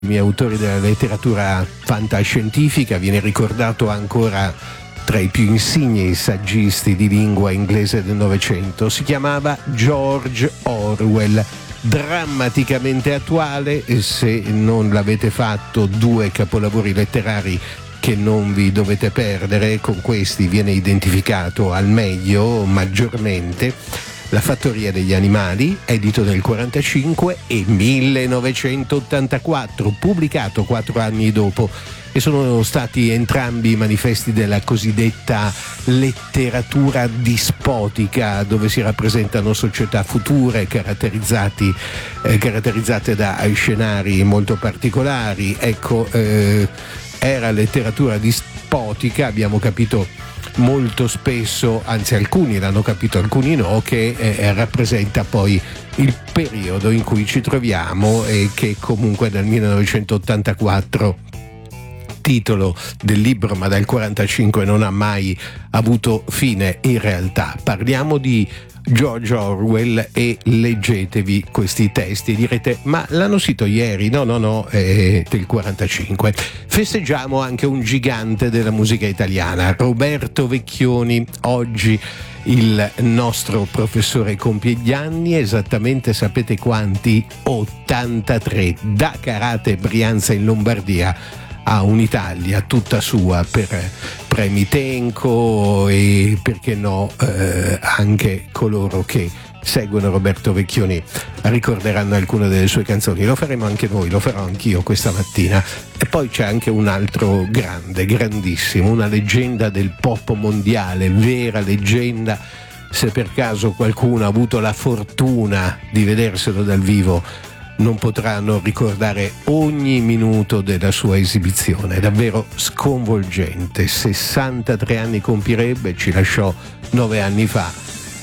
autori della letteratura fantascientifica, viene ricordato ancora tra i più insigni saggisti di lingua inglese del Novecento. Si chiamava George Orwell, drammaticamente attuale, e se non l'avete fatto, due capolavori letterari che non vi dovete perdere. Con questi viene identificato al meglio, maggiormente, La fattoria degli animali, edito nel 1945, e 1984, pubblicato 4 anni dopo, e sono stati entrambi manifesti della cosiddetta letteratura dispotica, dove si rappresentano società future caratterizzate da scenari molto particolari. Ecco, era letteratura dispotica, abbiamo capito molto spesso, anzi alcuni l'hanno capito, alcuni no, che rappresenta poi il periodo in cui ci troviamo, e che comunque dal 1984, titolo del libro, ma dal 1945 non ha mai avuto fine in realtà. Parliamo di George Orwell e leggetevi questi testi. Direte, ma l'hanno scritto ieri? No, è del 1945. Festeggiamo anche un gigante della musica italiana, Roberto Vecchioni. Oggi il nostro professore compie gli anni, esattamente sapete quanti? 83. Da Carate, Brianza in Lombardia a un'Italia tutta sua, per premi Tenco e perché no anche coloro che seguono Roberto Vecchioni ricorderanno alcune delle sue canzoni. Lo faremo anche noi, lo farò anch'io questa mattina. E poi c'è anche un altro grande, grandissimo, una leggenda del pop mondiale, vera leggenda. Se per caso qualcuno ha avuto la fortuna di vederselo dal vivo, non potranno ricordare ogni minuto della sua esibizione, davvero sconvolgente. 63 anni compirebbe, ci lasciò 9 anni fa.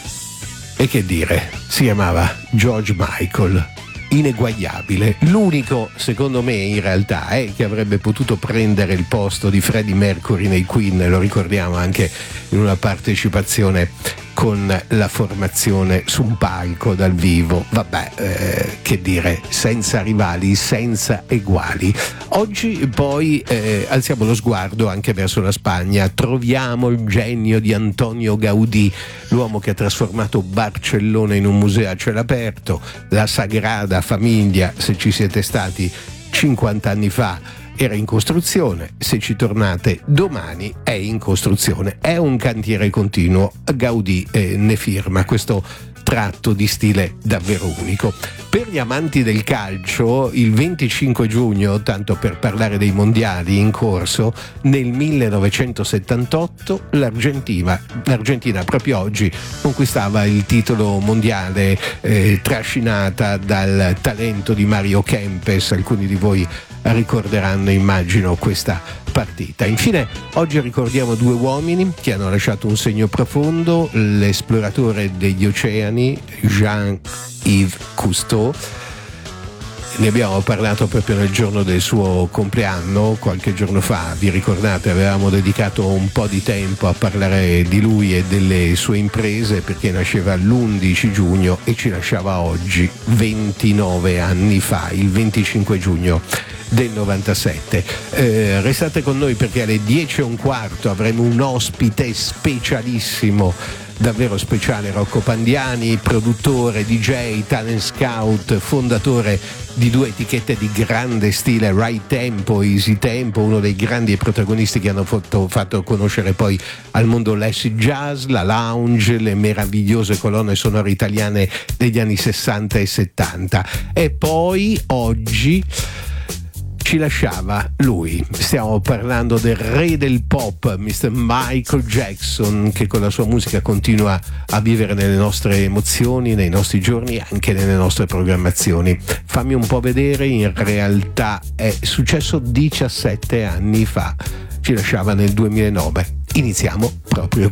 E che dire, si chiamava George Michael, ineguagliabile, l'unico, secondo me in realtà, che avrebbe potuto prendere il posto di Freddie Mercury nei Queen. Lo ricordiamo anche in una partecipazione con la formazione su un palco dal vivo. Vabbè, che dire, senza rivali, senza eguali. Oggi poi alziamo lo sguardo anche verso la Spagna. Troviamo il genio di Antonio Gaudí, l'uomo che ha trasformato Barcellona in un museo a cielo aperto. La Sagrada Famiglia, se ci siete stati 50 anni fa, era in costruzione, se ci tornate domani è in costruzione. È un cantiere continuo. Gaudí ne firma questo tratto di stile davvero unico. Per gli amanti del calcio, il 25 giugno, tanto per parlare dei mondiali in corso, nel 1978 l'Argentina proprio oggi conquistava il titolo mondiale, trascinata dal talento di Mario Kempes. Alcuni di voi ricorderanno, immagino, questa partita. Infine, oggi ricordiamo due uomini che hanno lasciato un segno profondo: l'esploratore degli oceani Jean-Yves Cousteau. Ne abbiamo parlato proprio nel giorno del suo compleanno, qualche giorno fa. Vi ricordate, avevamo dedicato un po' di tempo a parlare di lui e delle sue imprese, perché nasceva l'11 giugno e ci lasciava oggi, 29 anni fa, il 25 giugno del 97. Restate con noi, perché alle 10:15 avremo un ospite specialissimo, davvero speciale, Rocco Pandiani, produttore, DJ, talent scout, fondatore di due etichette di grande stile, Right Tempo, Easy Tempo, uno dei grandi protagonisti che hanno fatto conoscere poi al mondo l'acid jazz, la lounge, le meravigliose colonne sonore italiane degli anni 60 e 70. E poi oggi ci lasciava lui. Stiamo parlando del re del pop, Mr. Michael Jackson, che con la sua musica continua a vivere nelle nostre emozioni, nei nostri giorni, anche nelle nostre programmazioni. Fammi un po' vedere, in realtà è successo 17 anni fa, ci lasciava nel 2009. Iniziamo proprio